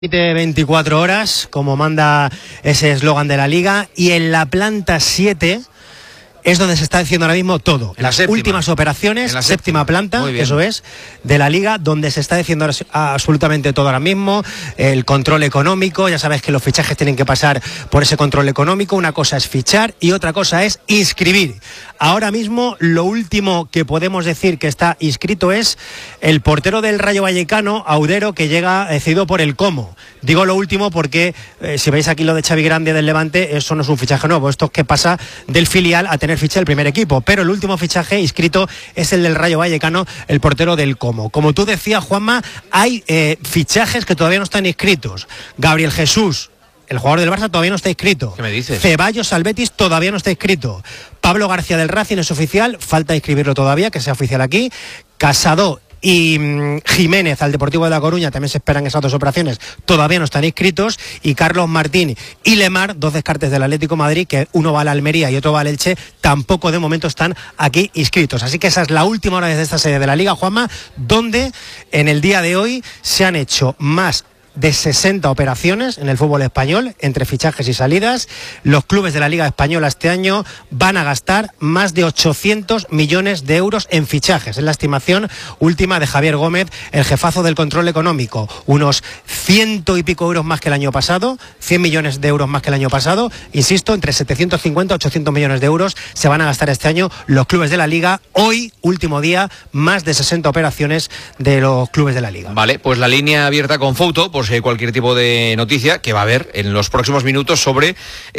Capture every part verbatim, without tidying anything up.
veinticuatro horas, como manda ese eslogan de la Liga, y en la planta siete es donde se está haciendo ahora mismo todo. En la Las séptima. últimas operaciones, En la séptima, séptima planta, eso es, de la Liga, donde se está diciendo absolutamente todo ahora mismo. El control económico, ya sabes que los fichajes tienen que pasar por ese control económico. Una cosa es fichar y otra cosa es inscribir. Ahora mismo lo último que podemos decir que está inscrito es el portero del Rayo Vallecano, Audero, que llega decidido por el Como. Digo lo último porque eh, si veis aquí lo de Xavi Grande del Levante, eso no es un fichaje nuevo, esto es que pasa del filial a tener ficha del primer equipo, pero el último fichaje inscrito es el del Rayo Vallecano, el portero del Como. Como tú decías, Juanma, hay eh, fichajes que todavía no están inscritos. Gabriel Jesús, el jugador del Barça, todavía no está inscrito. ¿Qué me dices? Ceballos al Betis todavía no está inscrito. Pablo García del Racing es oficial, falta inscribirlo todavía, que sea oficial aquí. Casado y mm, Jiménez al Deportivo de La Coruña, también se esperan esas dos operaciones, todavía no están inscritos. Y Carlos Martín y Lemar, dos descartes del Atlético de Madrid, que uno va a la Almería y otro va al Elche, tampoco de momento están aquí inscritos. Así que esa es la última hora desde esta sede de la Liga, Juanma, donde en el día de hoy se han hecho más de sesenta operaciones en el fútbol español, entre fichajes y salidas. Los clubes de la Liga Española este año van a gastar más de ochocientos millones de euros en fichajes. Es la estimación última de Javier Gómez, el jefazo del control económico. Unos ciento y pico euros más que el año pasado, cien millones de euros más que el año pasado. Insisto, entre setecientos cincuenta y ochocientos millones de euros se van a gastar este año los clubes de la Liga. Hoy, último día, más de sesenta operaciones de los clubes de la Liga. Vale, pues la línea abierta con Fouto, por si hay cualquier tipo de noticia que va a haber en los próximos minutos sobre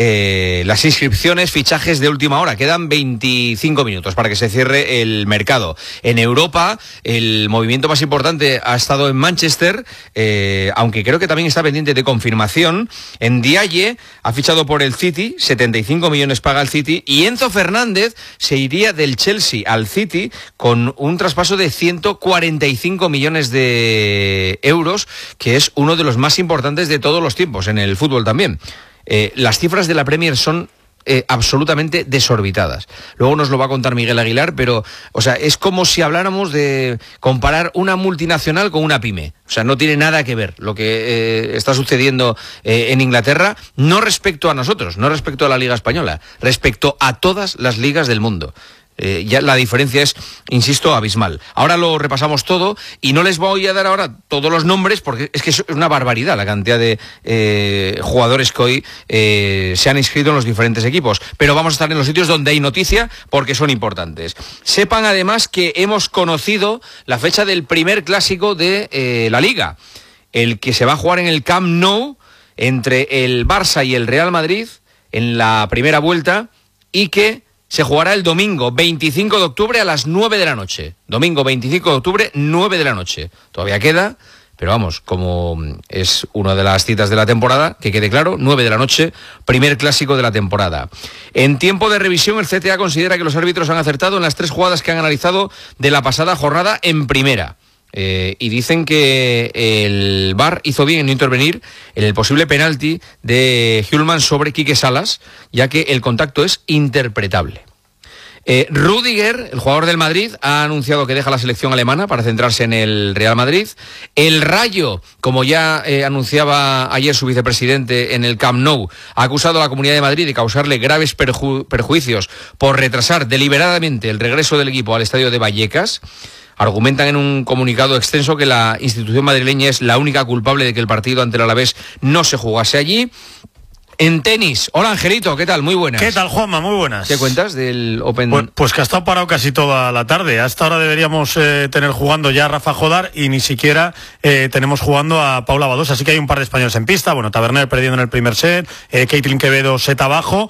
eh, las inscripciones, fichajes de última hora. Quedan veinticinco minutos para que se cierre el mercado. En Europa, el movimiento más importante ha estado en Manchester, eh, aunque creo que también está pendiente de confirmación. En Diaye ha fichado por el City, setenta y cinco millones paga el City, y Enzo Fernández se iría del Chelsea al City con un traspaso de ciento cuarenta y cinco millones de euros, que es uno de los más importantes de todos los tiempos en el fútbol también. Eh, las cifras de la Premier son eh, absolutamente desorbitadas. Luego nos lo va a contar Miguel Aguilar, pero, o sea, es como si habláramos de comparar una multinacional con una pyme. O sea, no tiene nada que ver lo que eh, está sucediendo eh, en Inglaterra, no respecto a nosotros, no respecto a la Liga Española, respecto a todas las ligas del mundo. Eh, ya la diferencia es, insisto, abismal. Ahora lo repasamos todo y no les voy a dar ahora todos los nombres porque es que es una barbaridad la cantidad de eh, jugadores que hoy eh, se han inscrito en los diferentes equipos, pero vamos a estar en los sitios donde hay noticia porque son importantes. Sepan además que hemos conocido la fecha del primer clásico de eh, la Liga, el que se va a jugar en el Camp Nou entre el Barça y el Real Madrid en la primera vuelta, y que se jugará el domingo veinticinco de octubre a las nueve de la noche. Domingo veinticinco de octubre, nueve de la noche. Todavía queda, pero vamos, como es una de las citas de la temporada, que quede claro, nueve de la noche, primer clásico de la temporada. En tiempo de revisión, el C T A considera que los árbitros han acertado en las tres jugadas que han analizado de la pasada jornada en primera. Eh, y dicen que el V A R hizo bien en no intervenir en el posible penalti de Hjulman sobre Quique Salas, ya que el contacto es interpretable. Eh, Rüdiger, el jugador del Madrid, ha anunciado que deja la selección alemana para centrarse en el Real Madrid. El Rayo, como ya eh, anunciaba ayer su vicepresidente en el Camp Nou, ha acusado a la Comunidad de Madrid de causarle graves perju- perjuicios por retrasar deliberadamente el regreso del equipo al estadio de Vallecas. Argumentan en un comunicado extenso que la institución madrileña es la única culpable de que el partido ante el Alavés no se jugase allí. En tenis, hola Angelito, ¿qué tal? Muy buenas. ¿Qué tal, Juanma? Muy buenas. ¿Qué cuentas del Open? Pues, pues que ha estado parado casi toda la tarde. Hasta ahora deberíamos eh, tener jugando ya a Rafa Jodar y ni siquiera eh, tenemos jugando a Paula Badosa. Así que hay un par de españoles en pista. Bueno, Taberner perdiendo en el primer set, eh, Caitlin Quevedo set abajo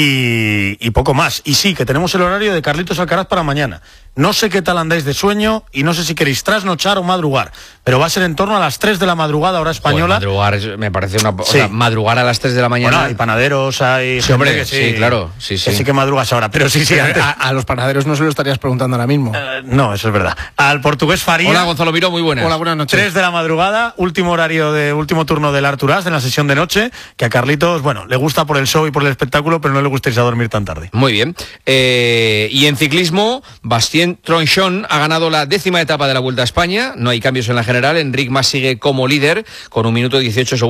y, y poco más. Y sí, que tenemos el horario de Carlitos Alcaraz para mañana. No sé qué tal andáis de sueño y no sé si queréis trasnochar o madrugar, pero va a ser en torno a las tres de la madrugada, hora española. Pues madrugar es, me parece una... Sí. O sea, madrugar a las tres de la mañana... Bueno, hay panaderos, hay... Sí, hombre, que sí, sí, claro. Sí, sí. Que sí que madrugas ahora, pero sí, sí. Antes... A, a los panaderos no se lo estarías preguntando ahora mismo. Uh, no, eso es verdad. Al portugués Faría. Hola, Gonzalo Miró, muy buenas. Hola, buenas noches. tres de la madrugada, último horario de último turno del Artur As en la sesión de noche, que a Carlitos, bueno, le gusta por el show y por el espectáculo, pero no le gusta irse a dormir tan tarde. Muy bien. Eh, y en ciclismo, Bastián Guillem Tronchon ha ganado la décima etapa de la Vuelta a España. No hay cambios en la general. Enric Mas sigue como líder con un minuto dieciocho segundos.